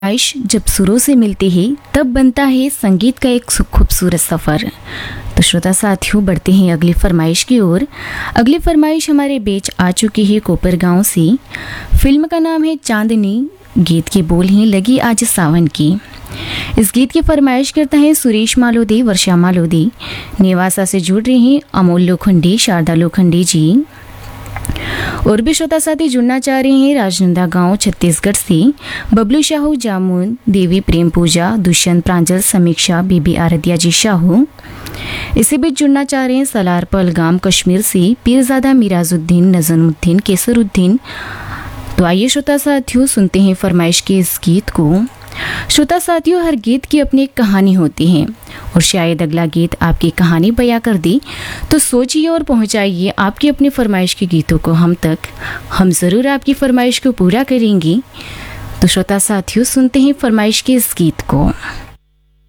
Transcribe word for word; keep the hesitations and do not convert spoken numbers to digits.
फरमाइश जब सुरों से मिलती है तब बनता है संगीत का एक सु- खूबसूरत सफ़र। तो श्रोता साथियों, बढ़ते हैं अगली फरमाइश की ओर। अगली फरमाइश हमारे बीच आ चुकी है कोपर गांव से। फिल्म का नाम है चांदनी, गीत के बोल हैं लगी आज सावन की। इस गीत की फरमाइश करता है सुरेश मालोदी, वर्षा मालोदी। नेवासा से जुड़ रहे हैं अमोल लोखंडी, शारदा लोखंडी जी। और भी श्रोता साथी जुड़ना चाह रहे हैं राजनंदा गांव छत्तीसगढ़ से। बबलू शाहू, जामुन देवी, प्रेम पूजा, दुष्यंत, प्रांजल, समीक्षा, बीबी आराध्या जी शाहू। इसी बीच जुड़ना चाह रहे हैं सलार पहलगाम कश्मीर से पीरजादा मिराजुद्दीन, नजमुद्दीन, केसरुद्दीन। तो आइए श्रोता साथियों सुनते हैं फरमाइश के इस गीत को। श्रोता साथियों, हर गीत की अपनी एक कहानी होती है और शायद अगला गीत आपकी कहानी बयां कर दी। तो सोचिए और पहुंचाइए आपकी अपनी फरमाइश के गीतों को हम तक। हम ज़रूर आपकी फरमाइश को पूरा करेंगे। तो श्रोता साथियों सुनते हैं फरमाइश के इस गीत को।